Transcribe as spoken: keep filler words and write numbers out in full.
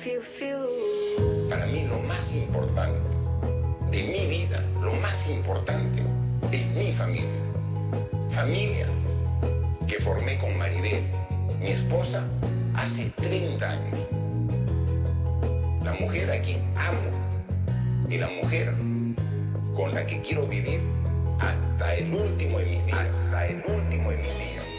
Para mí lo más importante de mi vida, lo más importante es mi familia. Familia que formé con Maribel, mi esposa, hace treinta años. La mujer a quien amo y la mujer con la que quiero vivir hasta el último de mis días. Hasta el último de mis días.